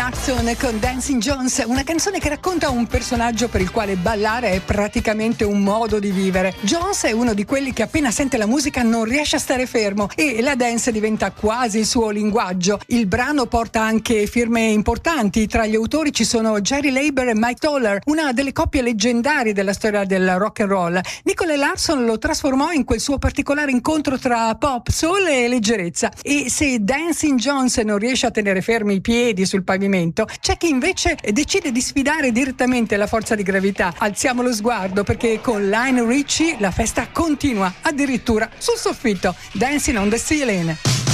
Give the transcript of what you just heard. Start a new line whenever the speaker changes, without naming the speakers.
Clarkson con Dancing Jones, una canzone che racconta un personaggio per il quale ballare è praticamente un modo di vivere. Jones è uno di quelli che appena sente la musica non riesce a stare fermo e la dance diventa quasi il suo linguaggio. Il brano porta anche firme importanti, tra gli autori ci sono Jerry Leiber e Mike Toller, una delle coppie leggendarie della storia del rock and roll. Nicolai Larsson lo trasformò in quel suo particolare incontro tra pop, soul e leggerezza. E se Dancing Jones non riesce a tenere fermi i piedi sul pavimento, c'è chi invece decide di sfidare direttamente la forza di gravità. Alziamo lo sguardo perché con Lionel Richie la festa continua, addirittura sul soffitto. Dancing on the Ceiling.